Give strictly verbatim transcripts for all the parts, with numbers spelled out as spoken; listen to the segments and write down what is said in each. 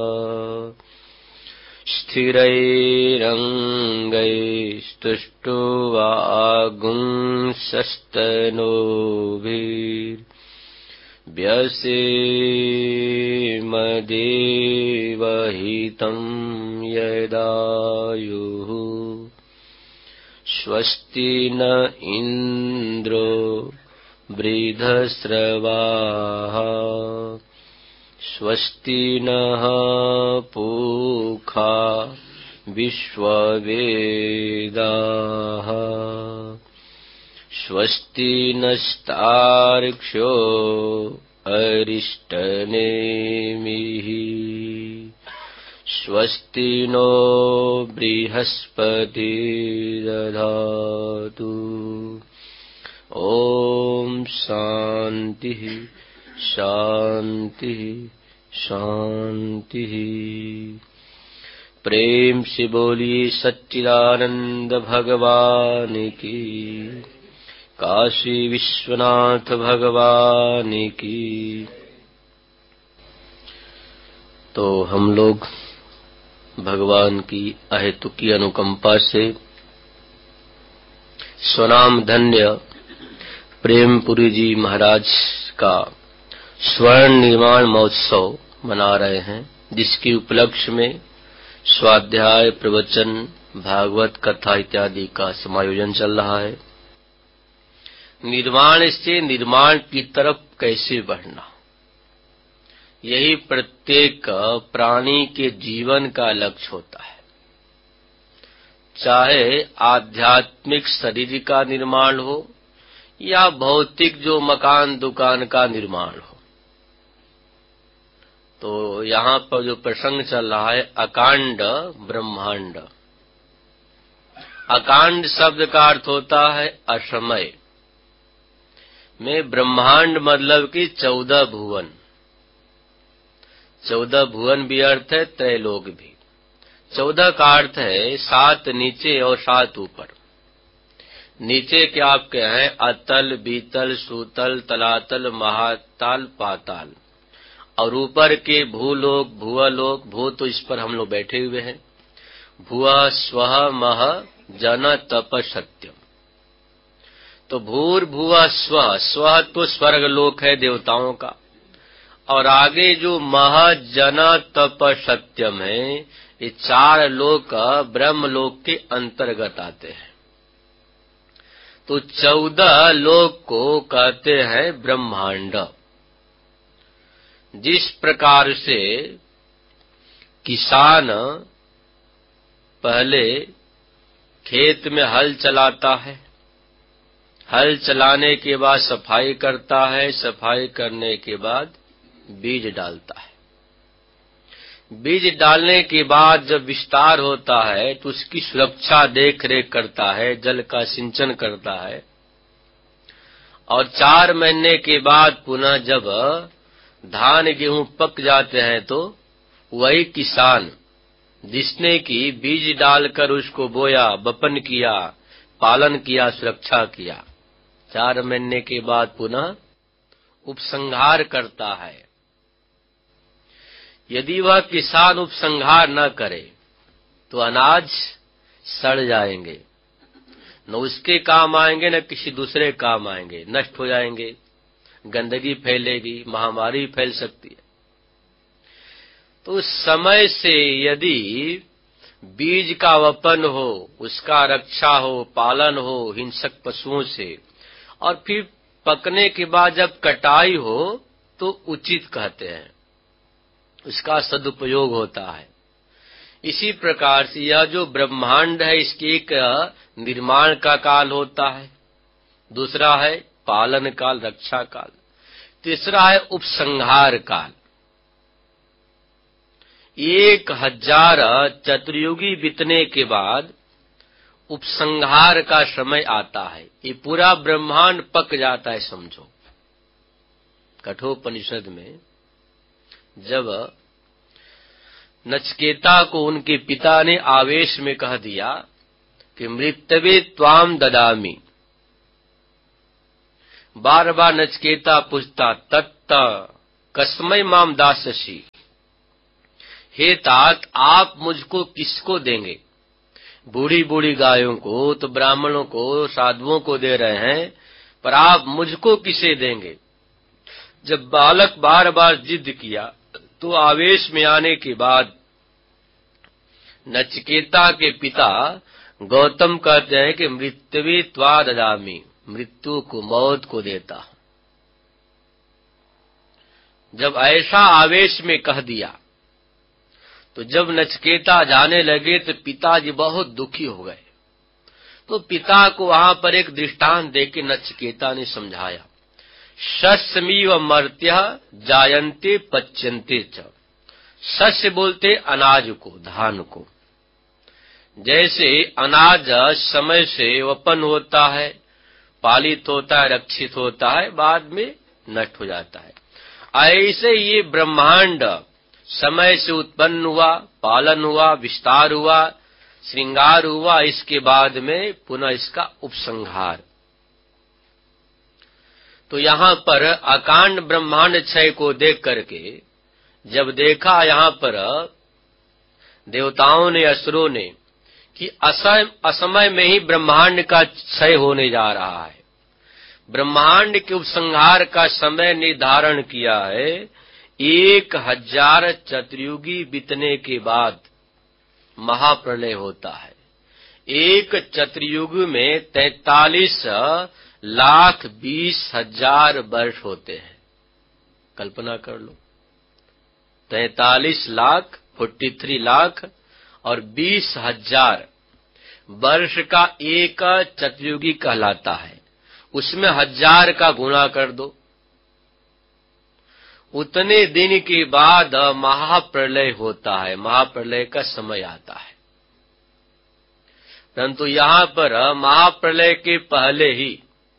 स्थिरैरङ्गैस्तुष्टुवागुंसस्तनूभिर्व्यसेमदेवहितं यदायुः स्वस्ति न इन्द्रो वृद्धस्रवाः स्वस्ति नः पूषा विश्ववेदाः स्वस्ति नस्तार्क्ष्यो अरिष्टनेमिः स्वस्ति नो बृहस्पतिर्दधातु। ओम शांति शांति शांति। प्रेम से बोलिए सच्चिदानंद भगवान की, काशी विश्वनाथ भगवान की। तो हम लोग भगवान की अहेतुकी अनुकंपा से स्वनाम धन्य प्रेमपुरी जी महाराज का स्वर्ण निर्माण महोत्सव मना रहे हैं, जिसके उपलक्ष्य में स्वाध्याय, प्रवचन, भागवत कथा इत्यादि का समायोजन चल रहा है। निर्माण से निर्माण की तरफ कैसे बढ़ना, यही प्रत्येक प्राणी के जीवन का लक्ष्य होता है। चाहे आध्यात्मिक शरीर का निर्माण हो या भौतिक जो मकान दुकान का निर्माण हो। तो यहाँ पर जो प्रसंग चल रहा है अकांड ब्रह्मांड। अकांड शब्द का अर्थ होता है असमय में, ब्रह्मांड मतलब कि चौदह भुवन। चौदह भुवन भी अर्थ है, त्रैलोक भी। चौदह का अर्थ है सात नीचे और सात ऊपर। नीचे क्या आपके हैं? अतल, बीतल, सूतल, तलातल, महातल, पाताल। और ऊपर के भूलोक, भुवलोक। भू तो इस पर हम लोग बैठे हुए हैं। भुव स्वः मह जन तप सत्यम। तो भूर भुव स्वः, स्वः तो स्वर्ग लोक है देवताओं का, और आगे जो मह जन तप सत्यम है, ये चार लोक ब्रह्म लोक के अंतर्गत आते हैं। तो चौदह लोक को कहते हैं ब्रह्मांड। जिस प्रकार से किसान पहले खेत में हल चलाता है, हल चलाने के बाद सफाई करता है, सफाई करने के बाद बीज डालता है। बीज डालने के बाद जब विस्तार होता है तो उसकी सुरक्षा देख रेख करता है, जल का सिंचन करता है। और चार महीने के बाद पुनः जब धान गेहूं पक जाते हैं तो वही किसान जिसने की बीज डालकर उसको बोया, बपन किया, पालन किया, सुरक्षा किया, चार महीने के बाद पुनः उपसंहार करता है। यदि वह किसान उपसंहार न करे तो अनाज सड़ जाएंगे, न उसके काम आएंगे न किसी दूसरे काम आएंगे, नष्ट हो जाएंगे, गंदगी फैलेगी, महामारी फैल सकती है। तो समय से यदि बीज का वपन हो, उसका रक्षा हो, पालन हो हिंसक पशुओं से, और फिर पकने के बाद जब कटाई हो तो उचित कहते हैं, उसका सदुपयोग होता है। इसी प्रकार से यह जो ब्रह्मांड है, इसके एक निर्माण का काल होता है, दूसरा है पालन काल, रक्षा काल, तीसरा है उपसंहार काल। एक हजार चतुर्युगी बीतने के बाद उपसंहार का समय आता है। ये पूरा ब्रह्मांड पक जाता है समझो। कठोपनिषद में जब नचिकेता को उनके पिता ने आवेश में कह दिया कि मृत्यवे त्वाम ददामि, बार बार नचिकेता पूछता तत्त कस्मै माम दास्यसि, हे तात, आप मुझको किसको देंगे? बूढ़ी बूढ़ी गायों को तो ब्राह्मणों को, साधुओं को दे रहे हैं, पर आप मुझको किसे देंगे? जब बालक बार बार जिद किया तो आवेश में आने के बाद नचिकेता के पिता गौतम कहते हैं कि मृत्युवे त्वा ददामि, मृत्यु को, मौत को देता। जब ऐसा आवेश में कह दिया तो जब नचिकेता जाने लगे तो पिताजी बहुत दुखी हो गए। तो पिता को वहां पर एक दृष्टांत देके नचिकेता ने समझाया, शस्यमीव मर्त्य जायन्ते पच्यन्ते च। शस्य बोलते अनाज को, धान को। जैसे अनाज समय से वपन होता है, पालित होता है, रक्षित होता है, बाद में नष्ट हो जाता है, ऐसे ये ब्रह्मांड समय से उत्पन्न हुआ, पालन हुआ, विस्तार हुआ, श्रृंगार हुआ, इसके बाद में पुनः इसका उपसंहार। तो यहाँ पर अकांड ब्रह्मांड क्षय को देख करके जब देखा यहाँ पर देवताओं ने, असुरों ने, कि असमय असमय में ही ब्रह्मांड का क्षय होने जा रहा है, ब्रह्मांड के उपसंहार का समय निर्धारण किया है, एक हजार चतुर्युगी बीतने के बाद महाप्रलय होता है। एक चतुर्युग में तैतालीस लाख बीस हजार वर्ष होते हैं। कल्पना कर लो, तैतालीस लाख फोर्टी थ्री लाख और बीस हजार वर्ष का एक चतुर्युगी कहलाता है। उसमें हजार का गुणा कर दो, उतने दिन के बाद महाप्रलय होता है, महाप्रलय का समय आता है। परंतु यहाँ पर महाप्रलय के पहले ही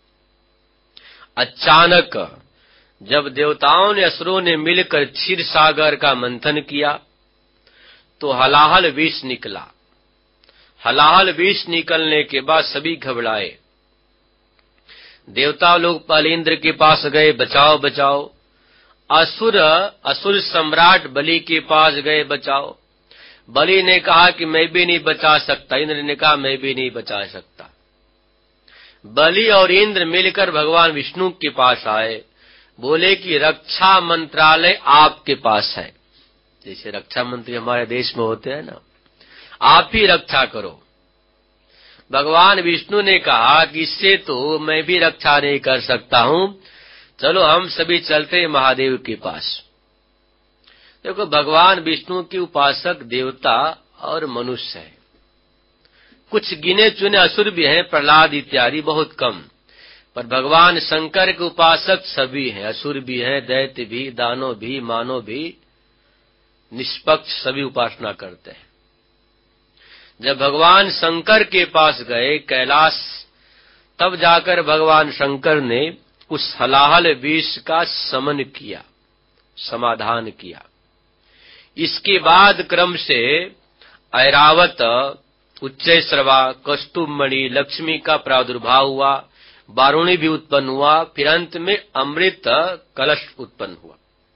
अचानक जब देवताओं ने, असुरों ने मिलकर क्षीर सागर का मंथन किया तो हलाहल विष निकला। हलाहल विष निकलने के बाद सभी घबराए। देवता लोग पहले इंद्र के पास गए, बचाओ बचाओ। असुर असुर सम्राट बलि के पास गए, बचाओ। बलि ने कहा कि मैं भी नहीं बचा सकता। इंद्र ने कहा मैं भी नहीं बचा सकता। बलि और इंद्र मिलकर भगवान विष्णु के पास आए, बोले कि रक्षा मंत्रालय आपके पास है। जैसे रक्षा मंत्री हमारे देश में होते हैं ना, आप ही रक्षा करो। भगवान विष्णु ने कहा कि इससे तो मैं भी रक्षा नहीं कर सकता हूं, चलो हम सभी चलते हैं महादेव के पास। देखो, भगवान विष्णु के उपासक देवता और मनुष्य है। कुछ गिने चुने असुर भी हैं, प्रहलाद इत्यादि, बहुत कम। पर भगवान शंकर के उपासक सभी हैं, असुर भी हैं, दैत्य भी, दानव भी, मानव भी, निष्पक्ष सभी उपासना करते हैं। जब भगवान शंकर के पास गए कैलाश, तब जाकर भगवान शंकर ने उस हलाहल विष का शमन किया, समाधान किया। इसके बाद क्रम से ऐरावत, उच्चैश्रवा, कौस्तुभमणि, लक्ष्मी का प्रादुर्भाव हुआ, वारुणी भी उत्पन्न हुआ, फिर अंत में अमृत कलश उत्पन्न हुआ।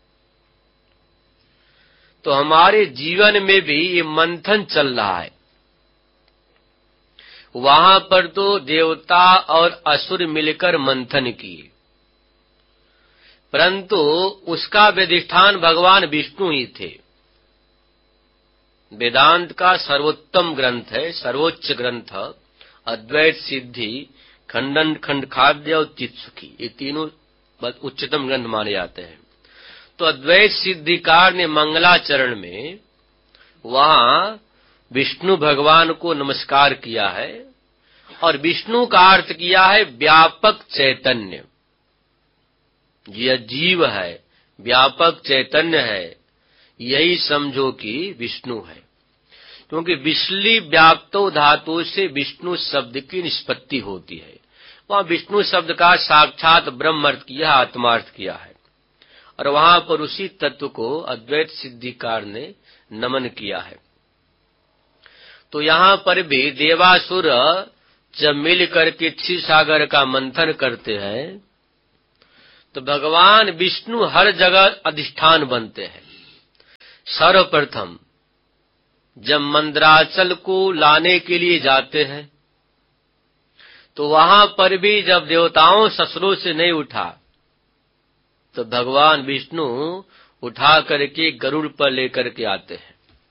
तो हमारे जीवन में भी ये मंथन चल रहा है। वहां पर तो देवता और असुर मिलकर मंथन किए, परंतु उसका अधिष्ठान भगवान विष्णु ही थे। वेदांत का सर्वोत्तम ग्रंथ है, सर्वोच्च ग्रंथ, अद्वैत सिद्धि, खंडन खंड खाद्य और चित्सुखी, ये तीनों उच्चतम ग्रंथ माने जाते हैं। तो अद्वैत सिद्धिकार ने मंगलाचरण में वहां विष्णु भगवान को नमस्कार किया है, और विष्णु का अर्थ किया है व्यापक चैतन्य। यह जीव है, व्यापक चैतन्य है, यही समझो कि विष्णु है। क्योंकि विश्ली व्याप्तो धातु से विष्णु शब्द की निष्पत्ति होती है। वहां विष्णु शब्द का साक्षात ब्रह्म अर्थ किया, आत्मार्थ किया है, और वहां पर उसी तत्व को अद्वैत सिद्धिकार ने नमन किया है। तो यहाँ पर भी देवासुर जब मिल करके क्षीर सागर का मंथन करते हैं तो भगवान विष्णु हर जगह अधिष्ठान बनते हैं। सर्वप्रथम जब मंदराचल को लाने के लिए जाते हैं तो वहां पर भी जब देवताओं ससुरों से नहीं उठा तो भगवान विष्णु उठा करके गरुड़ पर लेकर के आते हैं।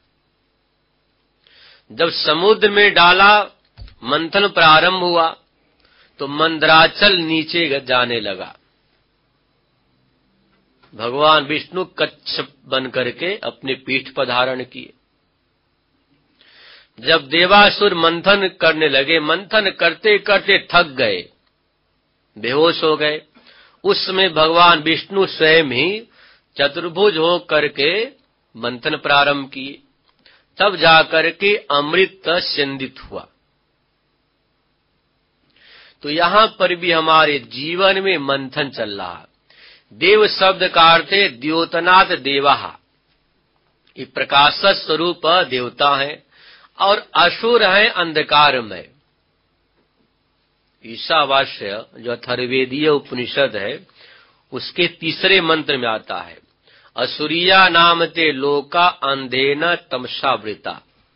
जब समुद्र में डाला, मंथन प्रारंभ हुआ तो मंदराचल नीचे जाने लगा। भगवान विष्णु कच्छप बन करके अपनी पीठ पर धारण किए। जब देवासुर मंथन करने लगे, मंथन करते करते थक गए, बेहोश हो गए, उस समय भगवान विष्णु स्वयं ही चतुर्भुज हो करके मंथन प्रारंभ किए। तब जाकर के अमृत सिंधित हुआ। तो यहां पर भी हमारे जीवन में मंथन चल रहा है। देव शब्द का अर्थ है द्योतनाथ देवाः, ये प्रकाश स्वरूप देवता है और असुर है अंधकार में। ईशावास्य जो अथर्ववेदीय उपनिषद है उसके तीसरे मंत्र में आता है, असुरिया नाम ते लोका अंधेन तमसावृता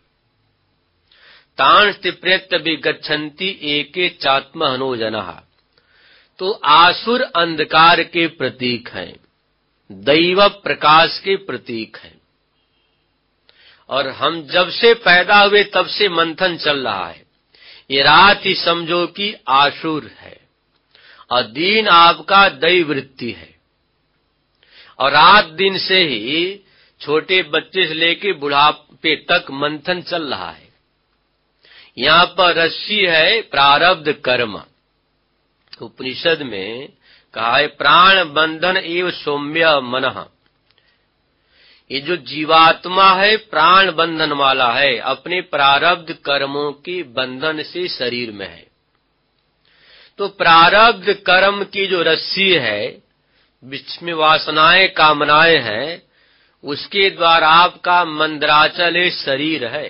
तान स्थिप्रेत्य विगच्छन्ति एके चात्महनो जनः। तो आसुर अंधकार के प्रतीक हैं, दैव प्रकाश के प्रतीक हैं। और हम जब से पैदा हुए तब से मंथन चल रहा है। ये रात ही समझो कि आसुर है और दिन आपका दैव वृत्ति है। और रात दिन से ही छोटे बच्चे से लेके बुढ़ापे तक मंथन चल रहा है। यहाँ पर रस्सी है प्रारब्ध कर्म। उपनिषद में कहा है प्राण बंधन एवं सौम्य मनः। ये जो जीवात्मा है प्राण बंधन वाला है, अपने प्रारब्ध कर्मों के बंधन से शरीर में है। तो प्रारब्ध कर्म की जो रस्सी है, बीच में वासनाएं कामनाएं हैं, उसके द्वारा आपका मंदराचल शरीर है।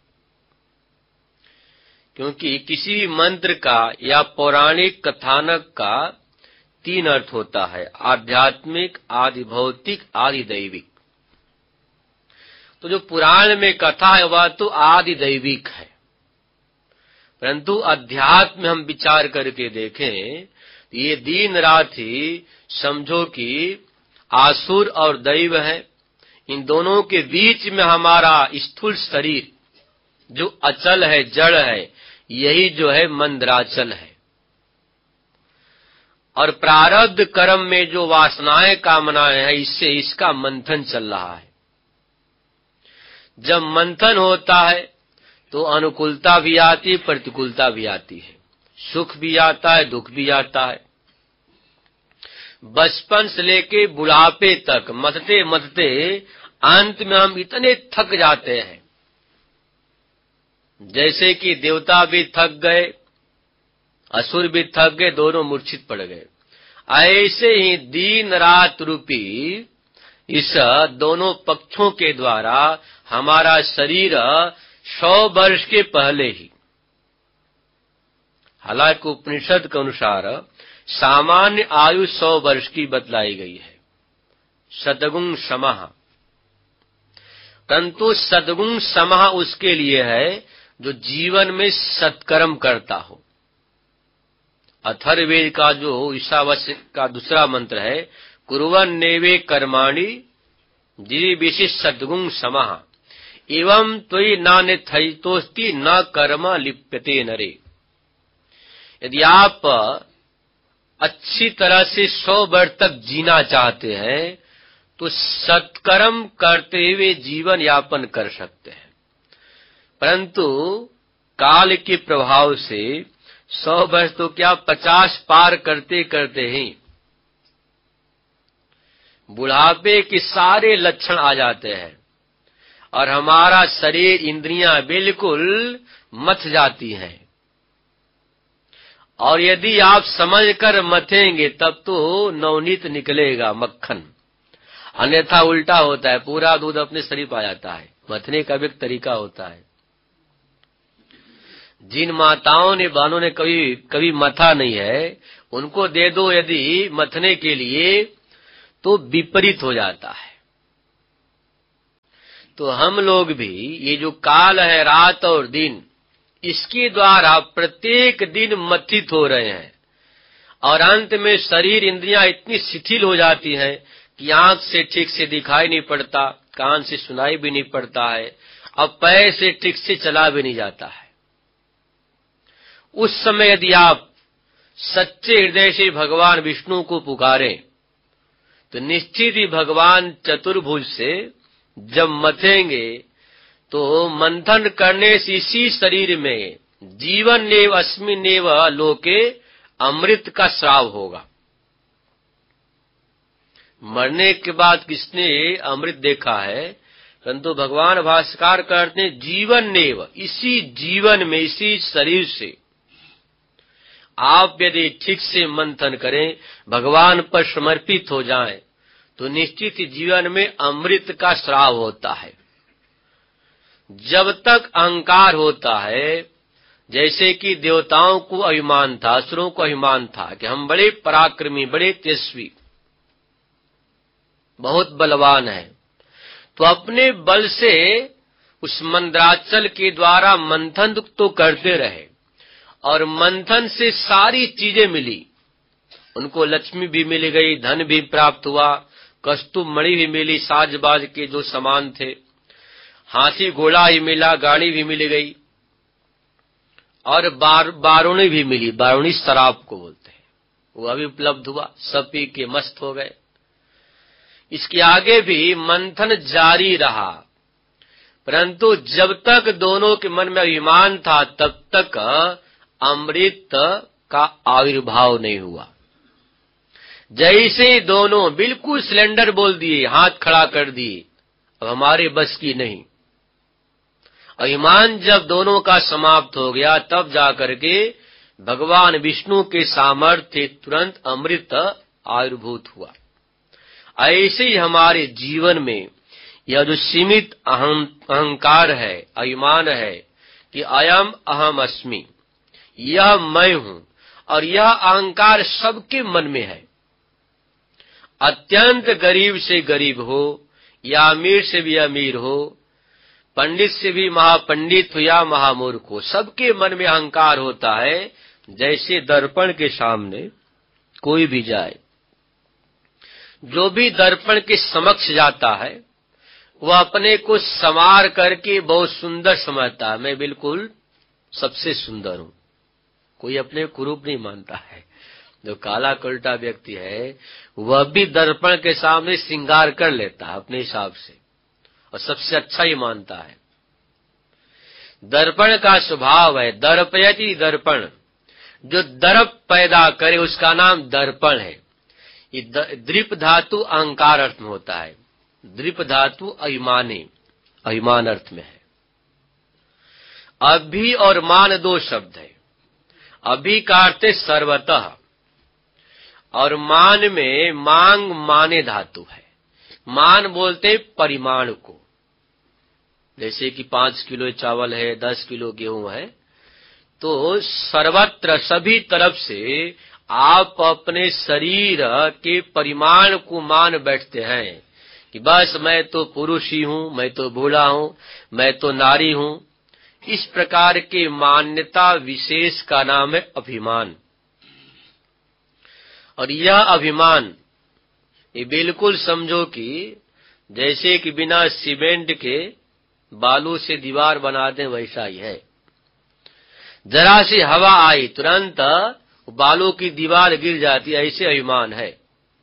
क्योंकि किसी भी मंत्र का या पौराणिक कथानक का तीन अर्थ होता है, आध्यात्मिक, आदि भौतिक, आदि दैविक। तो जो पुराण में कथा है वह तो आदि दैविक है, परंतु अध्यात्म में हम विचार करके देखें तो ये दिन रात ही समझो कि आसुर और दैव है। इन दोनों के बीच में हमारा स्थूल शरीर जो अचल है, जड़ है, यही जो है मंदराचल है। और प्रारब्ध कर्म में जो वासनाएं कामनाएं हैं, इससे इसका मंथन चल रहा है। जब मंथन होता है तो अनुकूलता भी आती है, प्रतिकूलता भी आती है, सुख भी आता है, दुख भी आता है। बचपन से लेके बुढ़ापे तक मथते मथते अंत में हम इतने थक जाते हैं, जैसे कि देवता भी थक गए, असुर भी थक गए, दोनों मूर्छित पड़ गए। ऐसे ही दिन रात रूपी इस दोनों पक्षों के द्वारा हमारा शरीर सौ वर्ष के पहले ही, हालांकि उपनिषद के अनुसार सामान्य आयु सौ वर्ष की बतलाई गई है, सदगुण समः। परंतु सदगुण समः उसके लिए है जो जीवन में सत्कर्म करता हो। अथर्ववेद का जो ईशावास्य का दूसरा मंत्र है, कुर्वन् नैवे कर्माणि जिविषि सद्गुण समः एवं त्वयि नान्यथैतोस्ति न कर्म लिप्यते नरे। यदि आप अच्छी तरह से सौ वर्ष तक जीना चाहते हैं तो सत्कर्म करते हुए जीवन यापन कर सकते हैं। परंतु काल के प्रभाव से सौ वर्ष तो क्या पचास पार करते करते ही बुढ़ापे के सारे लक्षण आ जाते हैं और हमारा शरीर, इंद्रियां बिल्कुल मथ जाती हैं। और यदि आप समझकर मथेंगे तब तो नवनीत निकलेगा मक्खन, अन्यथा उल्टा होता है, पूरा दूध अपने शरीर पर आ जाता है। मथने का भी एक तरीका होता है। जिन माताओं ने, बहनों ने कभी कभी मथा नहीं है, उनको दे दो यदि मथने के लिए तो विपरीत हो जाता है। तो हम लोग भी ये जो काल है, रात और दिन, इसके द्वारा प्रत्येक दिन मथित हो रहे हैं और अंत में शरीर इंद्रियां इतनी शिथिल हो जाती हैं कि आंख से ठीक से दिखाई नहीं पड़ता, कान से सुनाई भी नहीं पड़ता है और पैर से ठीक से चला भी नहीं जाता है। उस समय यदि आप सच्चे हृदय से भगवान विष्णु को पुकारें तो निश्चित ही भगवान चतुर्भुज से जब मथेंगे तो मंथन करने से इसी शरीर में जीवन नेव अस्मिनेव लोके अमृत का स्राव होगा। मरने के बाद किसने अमृत देखा है? परंतु भगवान भाष्यकार करते हैं जीवन नेव, इसी जीवन में, इसी शरीर से आप यदि ठीक से मंथन करें, भगवान पर समर्पित हो जाएं, तो निश्चित ही जीवन में अमृत का स्राव होता है। जब तक अहंकार होता है, जैसे कि देवताओं को अभिमान था, असुरों को अभिमान था कि हम बड़े पराक्रमी, बड़े तेजस्वी, बहुत बलवान हैं, तो अपने बल से उस मंदराचल के द्वारा मंथन तो करते रहे और मंथन से सारी चीजें मिली। उनको लक्ष्मी भी मिल गई, धन भी प्राप्त हुआ, कस्तूर मणि भी मिली, साजबाज के जो सामान थे, हाथी घोड़ा ही मिला, गाड़ी भी मिल गई और बार, बारूणी भी मिली। बारूणी शराब को बोलते हैं, वो भी उपलब्ध हुआ। सब पी के मस्त हो गए। इसके आगे भी मंथन जारी रहा, परंतु जब तक दोनों के मन में अभिमान था तब तक अमृत का आविर्भाव नहीं हुआ। जैसे दोनों बिल्कुल सिलेंडर बोल दिए, हाथ खड़ा कर दिए, अब हमारे बस की नहीं। अभिमान जब दोनों का समाप्त हो गया तब जाकर के भगवान विष्णु के सामर्थ्य तुरंत अमृत आविर्भूत हुआ। ऐसे ही हमारे जीवन में यह जो सीमित अहं अहंकार है, अभिमान है कि अयम अहम अस्मि, यह मैं हूं, और यह अहंकार सबके मन में है। अत्यंत गरीब से गरीब हो या अमीर से भी अमीर हो, पंडित से भी महापंडित हो या महामूर्ख हो, सबके मन में अहंकार होता है। जैसे दर्पण के सामने कोई भी जाए, जो भी दर्पण के समक्ष जाता है वह अपने को संवार करके बहुत सुंदर समझता है, मैं बिल्कुल सबसे सुंदर हूं। कोई अपने कुरूप नहीं मानता है। जो काला कल्टा व्यक्ति है वह भी दर्पण के सामने श्रृंगार कर लेता है अपने हिसाब से और सबसे अच्छा ही मानता है। दर्पण का स्वभाव है दर्पयति दर्पण, जो दर्प पैदा करे उसका नाम दर्पण है। ये दृप धातु अहंकार अर्थ में होता है, दृप धातु अभिमानी, अभिमान अर्थ में है। अभि और मान दो शब्द है। अभि का अर्थ है सर्वतः और मान में मांग माने धातु है। मान बोलते परिमाण को, जैसे कि पांच किलो चावल है, दस किलो गेहूं है, तो सर्वत्र सभी तरफ से आप अपने शरीर के परिमाण को मान बैठते हैं कि बस मैं तो पुरुष ही हूं, मैं तो बूढ़ा हूं, मैं तो नारी हूं। इस प्रकार के मान्यता विशेष का नाम है अभिमान। और यह अभिमान ये बिल्कुल समझो कि जैसे कि बिना सीमेंट के बालू से दीवार बना दें वैसा ही है। जरा सी हवा आई तुरंत बालू की दीवार गिर जाती, ऐसे अभिमान है।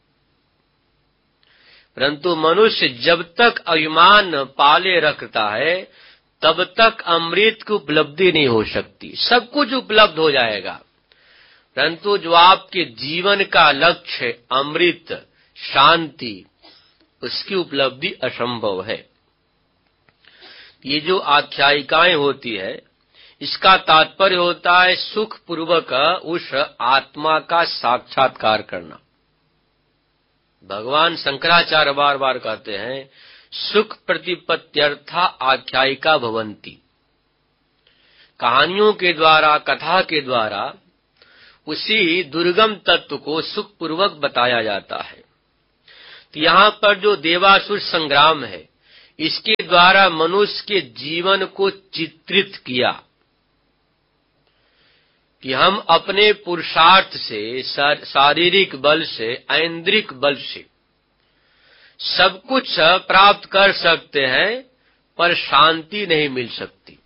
परंतु मनुष्य जब तक अभिमान पाले रखता है तब तक अमृत की उपलब्धि नहीं हो सकती। सब कुछ उपलब्ध हो जाएगा, परंतु जो आपके जीवन का लक्ष्य है अमृत, शांति, उसकी उपलब्धि असंभव है। ये जो आख्यायिकाएं होती है इसका तात्पर्य होता है सुख पूर्वक उस आत्मा का साक्षात्कार करना। भगवान शंकराचार्य बार बार कहते हैं सुख प्रतिपत्त्यर्था आख्यायिका भवंती। कहानियों के द्वारा, कथा के द्वारा उसी दुर्गम तत्व को सुख पूर्वक बताया जाता है। तो यहाँ पर जो देवासुर संग्राम है इसके द्वारा मनुष्य के जीवन को चित्रित किया कि हम अपने पुरुषार्थ से, शारीरिक बल से, ऐन्द्रिक बल से सब कुछ प्राप्त कर सकते हैं, पर शांति नहीं मिल सकती।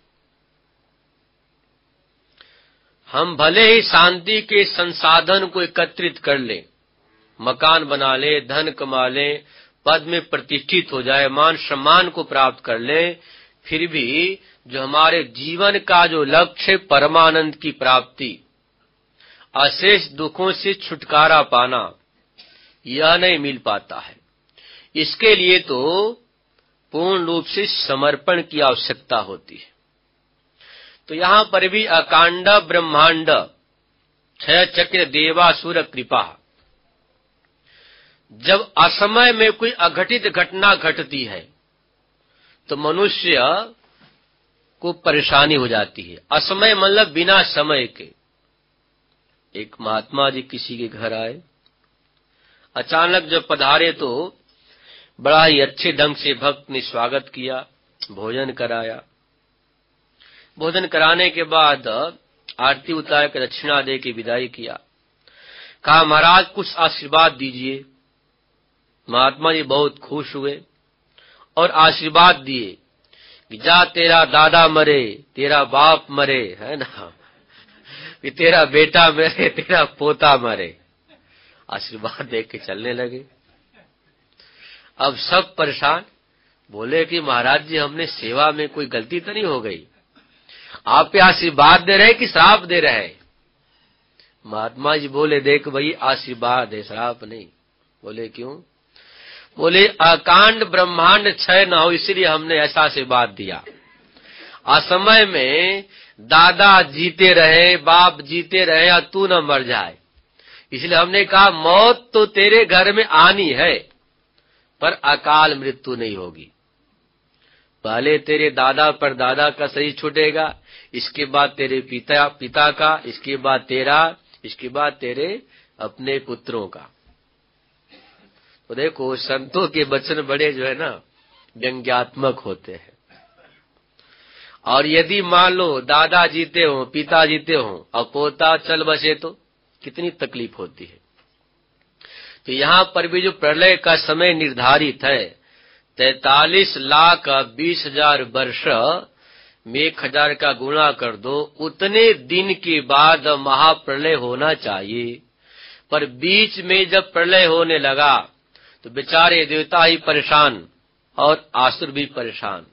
हम भले ही शांति के संसाधन को एकत्रित कर लें, मकान बना ले, धन कमा ले, पद में प्रतिष्ठित हो जाए, मान सम्मान को प्राप्त कर ले, फिर भी जो हमारे जीवन का जो लक्ष्य परमानंद की प्राप्ति, अशेष दुखों से छुटकारा पाना, यह नहीं मिल पाता है। इसके लिए तो पूर्ण रूप से समर्पण की आवश्यकता होती है। तो यहाँ पर भी अकांड ब्रह्मांड क्षय चक्र देवासुर कृपा, जब असमय में कोई अघटित घटना घटती है तो मनुष्य को परेशानी हो जाती है। असमय मतलब बिना समय के। एक महात्मा जी किसी के घर आए, अचानक जब पधारे तो बड़ा ही अच्छे ढंग से भक्त ने स्वागत किया, भोजन कराया। भोजन कराने के बाद आरती उतार कर दक्षिणा दे के विदाई किया। कहा, महाराज कुछ आशीर्वाद दीजिए। महात्मा जी बहुत खुश हुए और आशीर्वाद दिए कि जा तेरा दादा मरे, तेरा बाप मरे, है ना, कि तेरा बेटा मरे, तेरा पोता मरे। आशीर्वाद दे के चलने लगे। अब सब परेशान, बोले कि महाराज जी हमने सेवा में कोई गलती तो नहीं हो गई? आप पे आशीर्वाद दे रहे कि श्राप दे रहे? महात्मा जी बोले, देख भाई आशीर्वाद है, श्राप नहीं। बोले क्यों? बोले अकांड ब्रह्मांड क्षय न हो, इसलिए हमने ऐसा आशीर्वाद दिया। असमय में दादा जीते रहे, बाप जीते रहे और तू न मर जाए, इसलिए हमने कहा मौत तो तेरे घर में आनी है, पर अकाल मृत्यु नहीं होगी। पहले तेरे दादा पर दादा का शरीर छूटेगा, इसके बाद तेरे पिता पिता का, इसके बाद तेरा, इसके बाद तेरे अपने पुत्रों का। तो देखो संतों के वचन बड़े जो है ना व्यंग्यात्मक होते हैं। और यदि मान लो दादा जीते हो, पिता जीते हो और पोता चल बसे तो कितनी तकलीफ होती है। तो यहाँ पर भी जो प्रलय का समय निर्धारित है, तैतालीस लाख बीस हजार वर्ष में एक हजार का गुणा कर दो, उतने दिन के बाद महाप्रलय होना चाहिए। पर बीच में जब प्रलय होने लगा तो बेचारे देवता ही परेशान और आसुर भी परेशान।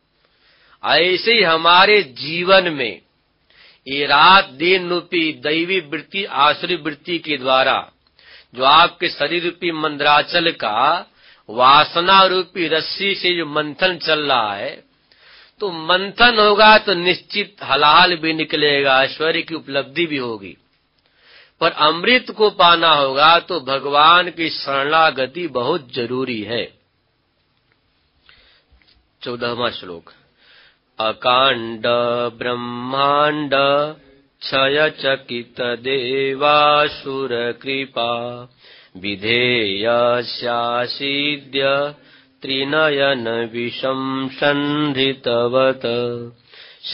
ऐसे ही हमारे जीवन में ये रात दिन रूपी दैवी वृत्ति आसुरी वृत्ति के द्वारा जो आपके शरीर रूपी मंद्राचल का वासना रूपी रस्सी से जो मंथन चल रहा है, तो मंथन होगा तो निश्चित हलाल भी निकलेगा, ऐश्वर्य की उपलब्धि भी होगी। पर अमृत को पाना होगा तो भगवान की शरणागति बहुत जरूरी है। चौदहवां श्लोक। अकांड ब्रह्मांड क्षय चकित देवासुर कृपा विधेय स्यासीद्य त्रिनयन विषम संधितवत